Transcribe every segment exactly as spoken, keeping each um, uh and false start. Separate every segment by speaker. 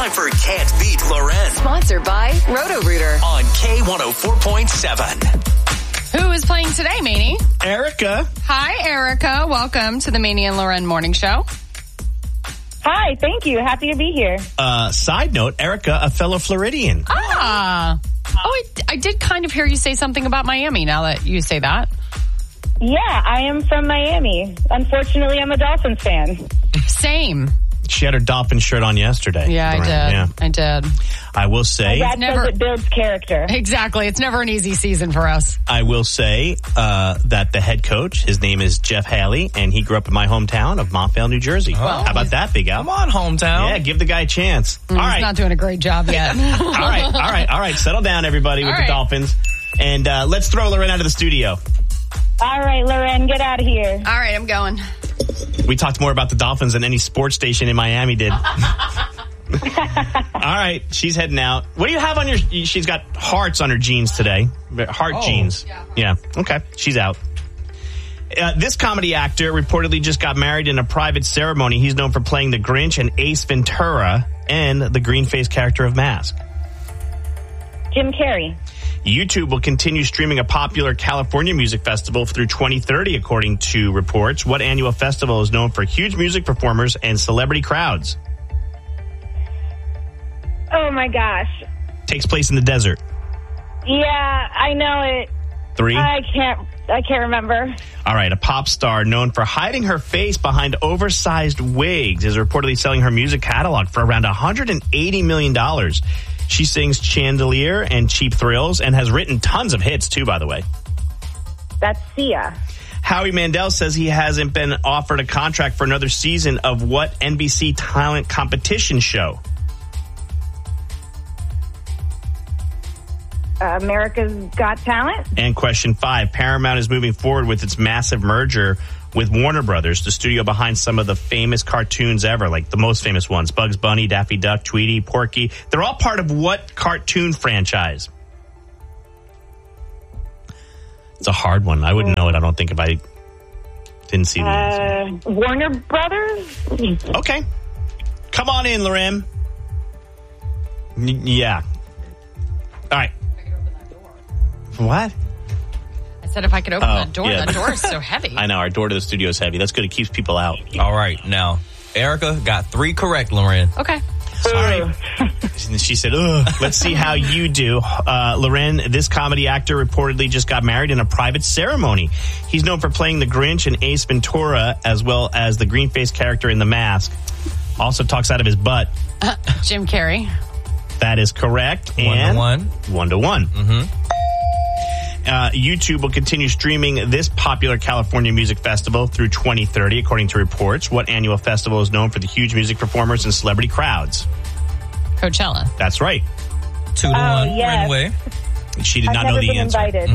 Speaker 1: Jennifer can't beat Loren.
Speaker 2: Sponsored by Roto-Rooter
Speaker 1: On K one oh four point seven.
Speaker 3: Who is playing today, Manny?
Speaker 4: Erica.
Speaker 3: Hi, Erica. Welcome to the Manny and Loren Morning Show.
Speaker 5: Hi, thank you. Happy to be here.
Speaker 4: Uh, side note, Erica, a fellow Floridian.
Speaker 3: Ah. Oh, I, I did kind of hear you say something about Miami now that you say that.
Speaker 5: Yeah, I am from Miami. Unfortunately, I'm a Dolphins fan.
Speaker 3: Same.
Speaker 4: She had her Dolphin shirt on yesterday.
Speaker 3: Yeah, I
Speaker 4: Loren.
Speaker 3: did.
Speaker 4: Yeah.
Speaker 3: I did.
Speaker 4: I will say...
Speaker 5: That
Speaker 3: never-
Speaker 5: says it builds character.
Speaker 3: Exactly. It's never an easy season for us.
Speaker 4: I will say uh, that the head coach, his name is Jeff Haley, and he grew up in my hometown of Montvale, New Jersey.
Speaker 6: Well,
Speaker 4: How about that, Big Al?
Speaker 6: Come on, hometown.
Speaker 4: Yeah, give the guy a chance.
Speaker 3: Mm,
Speaker 4: all right.
Speaker 3: He's not doing a great job yet.
Speaker 4: all right, all right, all right. Settle down, everybody, with
Speaker 3: All
Speaker 4: the
Speaker 3: right.
Speaker 4: Dolphins. And uh, let's throw Loren out of the studio.
Speaker 5: All right, Loren, get out of here.
Speaker 3: All right, I'm going.
Speaker 4: We talked more about the Dolphins than any sports station in Miami did. All right, she's heading out. What do you have on your... She's got hearts on her jeans today. Heart
Speaker 6: Oh.
Speaker 4: jeans.
Speaker 3: Yeah.
Speaker 4: Yeah, okay. She's out. Uh, this comedy actor reportedly just got married in a private ceremony. He's known for playing the Grinch and Ace Ventura and the green-faced character of Mask.
Speaker 5: Jim Carrey.
Speaker 4: YouTube will continue streaming a popular California music festival through twenty thirty, according to reports. What annual festival is known for huge music performers and celebrity crowds?
Speaker 5: Oh, my gosh.
Speaker 4: Takes place in the desert.
Speaker 5: Yeah, I know it.
Speaker 4: Three.
Speaker 5: I can't, I can't remember.
Speaker 4: All right, a pop star known for hiding her face behind oversized wigs is reportedly selling her music catalog for around one hundred eighty million dollars. She sings Chandelier and Cheap Thrills and has written tons of hits, too, by the way.
Speaker 5: That's Sia.
Speaker 4: Howie Mandel says he hasn't been offered a contract for another season of what N B C talent competition show?
Speaker 5: Uh, America's Got Talent.
Speaker 4: And question five, Paramount is moving forward with its massive merger with Warner Brothers, the studio behind some of the famous cartoons ever, like the most famous ones, Bugs Bunny, Daffy Duck, Tweety, Porky. They're all part of what cartoon franchise? It's a hard one. I wouldn't know it, I don't think, if I didn't see the answer.
Speaker 5: Uh, Warner Brothers.
Speaker 4: Okay. Come on in, Loren. N- yeah. All right. What?
Speaker 3: I said if I could open
Speaker 4: Oh,
Speaker 3: that door.
Speaker 4: yeah.
Speaker 3: That door is so heavy.
Speaker 4: I know, our door to the studio is heavy. That's good. It keeps people out.
Speaker 6: All right, now, Erica got three correct, Loren.
Speaker 3: Okay.
Speaker 4: All right. And she said, ugh. Let's see how you do. Uh, Loren, this comedy actor reportedly just got married in a private ceremony. He's known for playing the Grinch and Ace Ventura, as well as the green-faced character in The Mask. Also talks out of his butt.
Speaker 3: Uh, Jim Carrey.
Speaker 4: That is correct.
Speaker 6: One
Speaker 4: and
Speaker 6: to one.
Speaker 4: One to one.
Speaker 6: Mm-hmm.
Speaker 4: Uh, YouTube will continue streaming this popular California music festival through twenty thirty, according to reports. What annual festival is known for the huge music performers and celebrity crowds?
Speaker 3: Coachella.
Speaker 4: That's right.
Speaker 6: Two to
Speaker 5: Oh,
Speaker 6: one,
Speaker 5: yes.
Speaker 6: Renway.
Speaker 4: She did
Speaker 5: I've
Speaker 4: not
Speaker 5: never
Speaker 4: know the
Speaker 5: been
Speaker 4: answer.
Speaker 5: invited.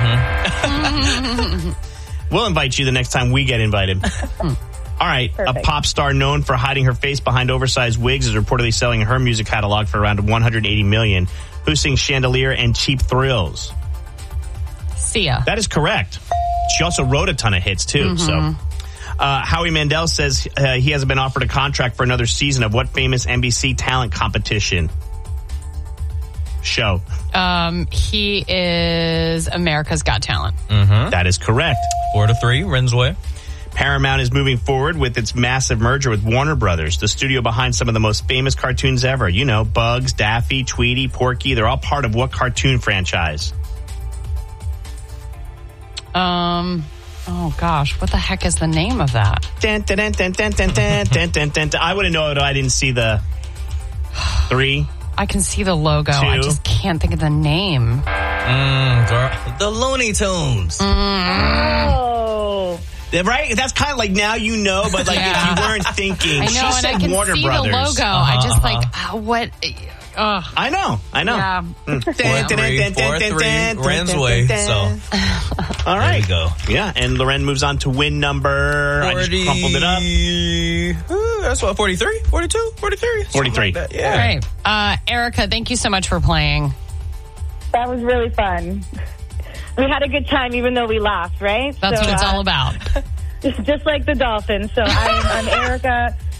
Speaker 4: We'll invite you the next time we get invited. All right.
Speaker 5: Perfect.
Speaker 4: A pop star known for hiding her face behind oversized wigs is reportedly selling her music catalog for around one hundred eighty million dollars. Who sings Chandelier and Cheap Thrills?
Speaker 3: Sia.
Speaker 4: That is correct. She also wrote a ton of hits, too. So, uh, Howie Mandel says uh, he hasn't been offered a contract for another season of what famous N B C talent competition show?
Speaker 3: Um, he is America's Got Talent.
Speaker 6: Mm-hmm.
Speaker 4: That is correct.
Speaker 6: Four to three, Rensway.
Speaker 4: Paramount is moving forward with its massive merger with Warner Brothers, the studio behind some of the most famous cartoons ever. You know, Bugs, Daffy, Tweety, Porky. They're all part of what cartoon franchise?
Speaker 3: Um, oh gosh, what the heck is the name of that?
Speaker 4: Dun, dun, dun, dun, dun, dun, dun, dun, dun, dun, dun. I wouldn't know it if I didn't see the three.
Speaker 3: I can see the logo. I
Speaker 4: Two.
Speaker 3: just can't think of the name.
Speaker 6: Mm, girl. The Looney Tunes.
Speaker 5: Oh.
Speaker 4: Right? That's kind of like now you know, but like
Speaker 3: Yeah.
Speaker 4: if you weren't thinking.
Speaker 3: I know,
Speaker 4: she
Speaker 3: and
Speaker 4: said
Speaker 3: I can
Speaker 4: Warner
Speaker 3: see
Speaker 4: Brothers.
Speaker 3: the logo.
Speaker 6: Uh-huh,
Speaker 3: I just
Speaker 6: uh-huh.
Speaker 3: like uh, what? Uh,
Speaker 4: I know. I know.
Speaker 3: yeah.
Speaker 4: Mm.
Speaker 6: Four
Speaker 4: Dun, dun,
Speaker 6: three,
Speaker 4: dun,
Speaker 6: four
Speaker 4: dun, dun,
Speaker 6: three,
Speaker 4: dun, dun,
Speaker 6: Rensway.
Speaker 4: dun, dun.
Speaker 6: So,
Speaker 4: All
Speaker 6: there
Speaker 4: right.
Speaker 6: we go.
Speaker 4: Yeah, and Loren moves on to win number. I just crumpled it up.
Speaker 6: Uh, that's what, forty-three? forty-two? forty-three?
Speaker 4: forty-three.
Speaker 6: Like that, yeah.
Speaker 3: All right, uh, Erica. Thank you so much for playing.
Speaker 5: That was really fun. We had a good time even though we lost, right?
Speaker 3: That's
Speaker 5: So,
Speaker 3: what it's
Speaker 5: uh,
Speaker 3: all about.
Speaker 5: Just like the Dolphins. So I'm, I'm Erica.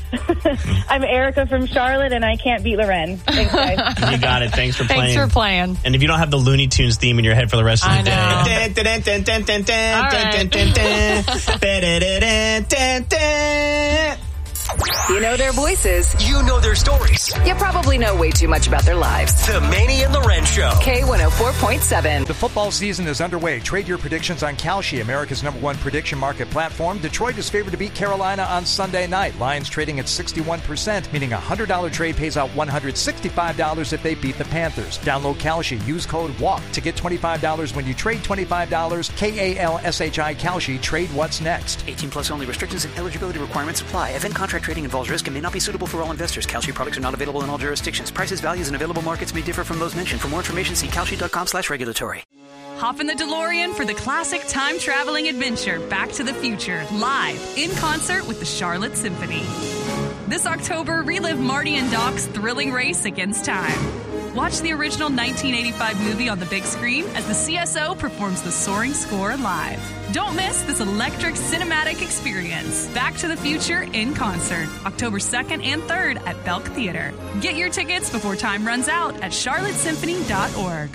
Speaker 5: I'm Erica from Charlotte, and I can't beat Loren. Thanks, guys.
Speaker 4: You got it. Thanks for playing.
Speaker 3: Thanks for playing.
Speaker 4: And if you don't have the Looney Tunes theme in your head for the rest of the
Speaker 3: I know.
Speaker 4: day. Dun, dun, dun, dun, dun, dun,
Speaker 3: All
Speaker 4: dun,
Speaker 3: right.
Speaker 4: dun, dun, dun, dun, dun, dun.
Speaker 2: You know their voices.
Speaker 1: You know their stories.
Speaker 2: You probably know way too much about their lives.
Speaker 1: The Manny and Loren Show.
Speaker 2: K one oh four point seven.
Speaker 7: The football season is underway. Trade your predictions on Kalshi, America's number one prediction market platform. Detroit is favored to beat Carolina on Sunday night. Lions trading at sixty-one percent, meaning a one hundred dollars trade pays out one hundred sixty-five dollars if they beat the Panthers. Download Kalshi. Use code WALK to get twenty-five dollars when you trade twenty-five dollars. K A L S H I Kalshi. Trade what's next.
Speaker 8: eighteen plus only. Restrictions and eligibility requirements apply. Event contract trading involves risk and may not be suitable for all investors. Kalshi products are not available in all jurisdictions. Prices, values, and available markets may differ from those mentioned. For more information, see kalshi.com slash regulatory.
Speaker 9: Hop in the DeLorean for the classic time-traveling adventure Back to the Future, live in concert with the Charlotte Symphony. This October, relive Marty and Doc's thrilling race against time. Watch the original nineteen eighty-five movie on the big screen as the C S O performs the soaring score live. Don't miss this electric cinematic experience. Back to the Future in concert, October second and third at Belk Theater. Get your tickets before time runs out at charlotte symphony dot org.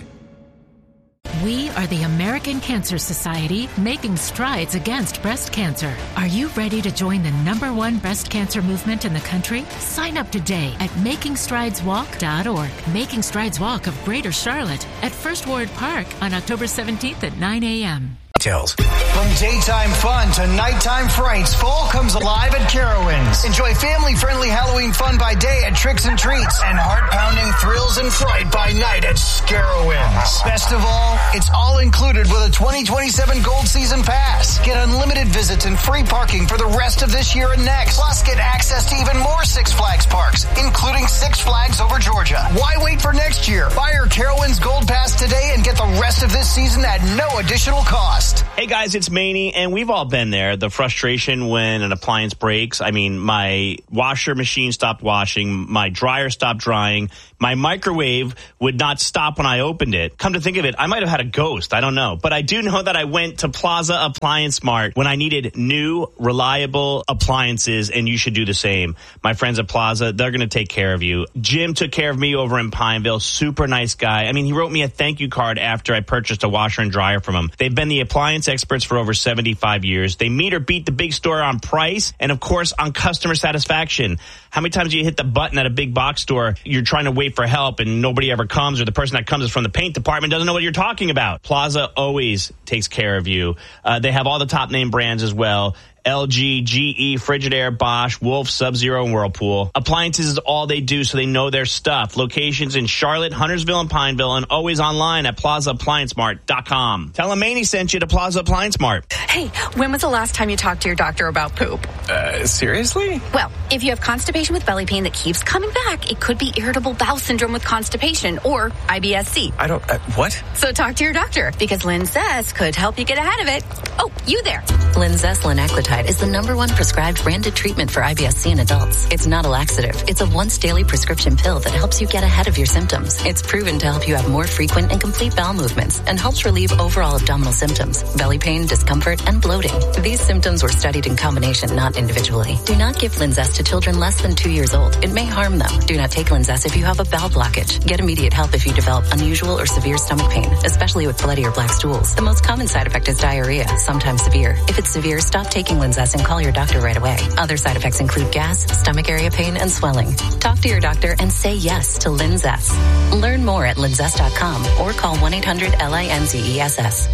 Speaker 10: We are the American Cancer Society, making strides against breast cancer. Are you ready to join the number one breast cancer movement in the country? Sign up today at making strides walk dot org. Making Strides Walk of Greater Charlotte at First Ward Park on October seventeenth at nine a.m.
Speaker 11: From daytime fun to nighttime frights, fall comes alive at Carowinds. Enjoy family-friendly Halloween fun by day at Tricks and Treats and heart-pounding thrills and fright by night at Scarowinds. Best of all, it's all included with a twenty twenty-seven Gold Season Pass. Get unlimited visits and free parking for the rest of this year and next. Plus, get access to even more Six Flags parks, including Six Flags over Georgia. Why wait for next year? Buy your Carowinds Gold Pass today and get the rest of this season at no additional cost.
Speaker 4: Hey guys, it's Manny, and we've all been there. The frustration when an appliance breaks. I mean, my washer machine stopped washing, my dryer stopped drying, my microwave would not stop when I opened it. Come to think of it, I might have had a ghost. I don't know. But I do know that I went to Plaza Appliance Mart when I needed new, reliable appliances, and you should do the same. My friends at Plaza, they're going to take care of you. Jim took care of me over in Pineville. Super nice guy. I mean, he wrote me a thank you card after I purchased a washer and dryer from him. They've been the appliance experts for over seventy-five years. They meet or beat the big store on price and, of course, on customer satisfaction. How many times do you hit the button at a big box store, you're trying to wait for help and nobody ever comes, or the person that comes is from the paint department, doesn't know what you're talking about? Plaza always takes care of you. Uh, they have all the top name brands as well. L G, G E, Frigidaire, Bosch, Wolf, Sub-Zero, and Whirlpool. Appliances is all they do, so they know their stuff. Locations in Charlotte, Huntersville, and Pineville, and always online at plaza appliance mart dot com. Tell them Manny sent you to Plaza Appliance Mart.
Speaker 12: Hey, when was the last time you talked to your doctor about poop?
Speaker 6: Uh, seriously?
Speaker 12: Well, if you have constipation with belly pain that keeps coming back, it could be irritable bowel syndrome with constipation, or I B S C.
Speaker 6: I don't, uh, what?
Speaker 12: So talk to your doctor, because Linzess could help you get ahead of it. Oh, you there.
Speaker 13: Linzess linaclotide is the number one prescribed branded treatment for I B S C in adults. It's not a laxative. It's a once daily prescription pill that helps you get ahead of your symptoms. It's proven to help you have more frequent and complete bowel movements and helps relieve overall abdominal symptoms, belly pain, discomfort, and bloating. These symptoms were studied in combination, not individually. Do not give Linzess to children less than two years old. It may harm them. Do not take Linzess if you have a bowel blockage. Get immediate help if you develop unusual or severe stomach pain, especially with bloody or black stools. The most common side effect is diarrhea, sometimes severe. If it's severe, stop taking Linzess and call your doctor right away. Other side effects include gas, stomach area pain, and swelling. Talk to your doctor and say yes to Linzess. Learn more at linzess dot com or call one eight hundred L I N Z E S S.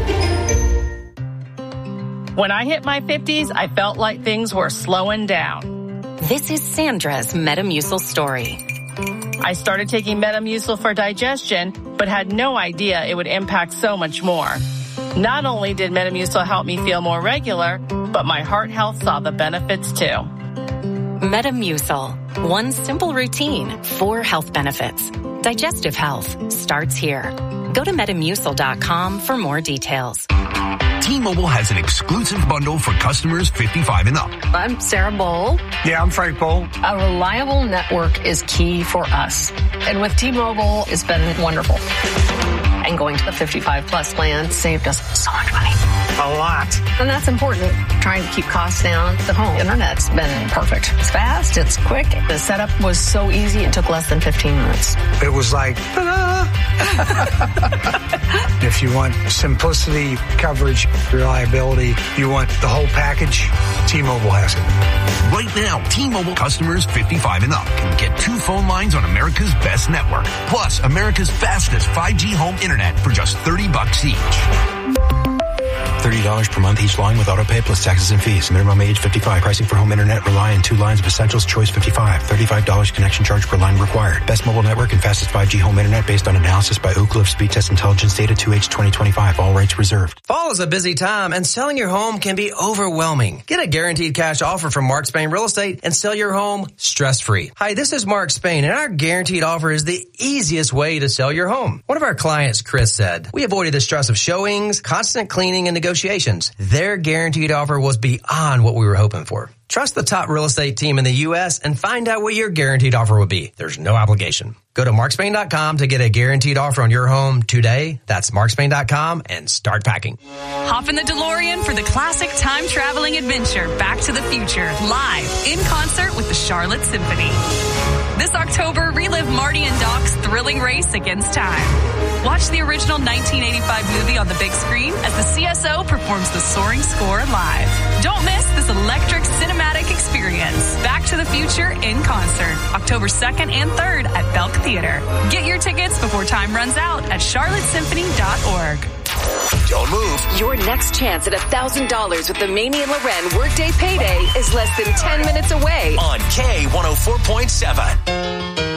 Speaker 14: When I hit my fifties, I felt like things were slowing down.
Speaker 15: This is Sandra's Metamucil story.
Speaker 14: I started taking Metamucil for digestion, but had no idea it would impact so much more. Not only did Metamucil help me feel more regular, but my heart health saw the benefits too.
Speaker 15: Metamucil. One simple routine, four health benefits. Digestive health starts here. Go to metamucil dot com for more details.
Speaker 16: T-Mobile has an exclusive bundle for customers fifty-five and up.
Speaker 17: I'm Sarah Bowl.
Speaker 16: Yeah, I'm Frank Bowl.
Speaker 17: A reliable network is key for us. And with T-Mobile, it's been wonderful. And going to the fifty-five plus plan saved us so much money.
Speaker 6: A lot.
Speaker 17: And that's important. Trying to keep costs down. The home internet's been perfect. It's fast. It's quick. The setup was so easy. It took less than fifteen minutes.
Speaker 18: It was like, ta-da! If you want simplicity, coverage, reliability, you want the whole package, T-Mobile has it.
Speaker 16: Right now, T-Mobile customers fifty-five and up can get two phone lines on America's best network, plus America's fastest five G home internet for just thirty bucks each.
Speaker 19: thirty dollars per month each line with auto pay plus taxes and fees. Minimum age fifty-five. Pricing for home internet rely on two lines of essentials. Choice fifty-five. thirty-five dollars connection charge per line required. Best mobile network and fastest five G home internet based on analysis by Ookla of Speed Test Intelligence data two H twenty twenty-five. All rights reserved.
Speaker 6: Fall is a busy time and selling your home can be overwhelming. Get a guaranteed cash offer from Mark Spain Real Estate and sell your home stress-free. Hi, this is Mark Spain and our guaranteed offer is the easiest way to sell your home. One of our clients, Chris, said, we avoided the stress of showings, constant cleaning, and negotiations. Their guaranteed offer was beyond what we were hoping for. Trust the top real estate team in the U S and find out what your guaranteed offer would be. There's no obligation. Go to mark spain dot com to get a guaranteed offer on your home today. That's mark spain dot com and start packing.
Speaker 9: Hop in the DeLorean for the classic time traveling adventure Back to the Future, live in concert with the Charlotte Symphony. This October, relive Marty and Doc's thrilling race against time. Watch the original nineteen eighty-five movie on the big screen as the C S O performs the soaring score live. Don't miss this electric cinematic experience. Back to the Future in concert, October second and third at Belk Theater. Get your tickets before time runs out at charlotte symphony dot org.
Speaker 1: Don't move.
Speaker 2: Your next chance at one thousand dollars with the Mamie and Loren Workday Payday is less than ten minutes away.
Speaker 1: On K one oh four point seven.